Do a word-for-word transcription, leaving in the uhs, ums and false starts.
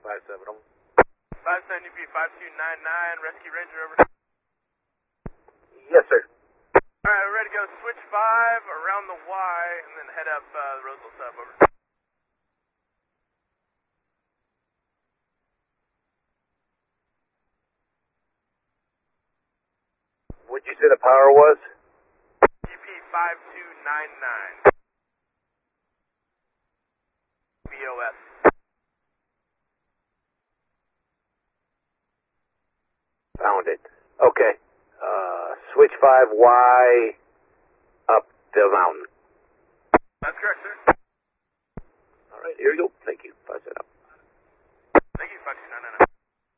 five seven. five seven U P five two nine nine, Rescue Ranger over. Yes, sir. Alright, we're ready to go switch five around the Y and then head up uh, the Roseville sub over. What'd you say the power was? U P five two nine nine. B O S. Found it. Okay. Uh, switch five Y up the mountain. That's correct, sir. All right, here we go. Thank you. Pass it up. Thank you, Fox.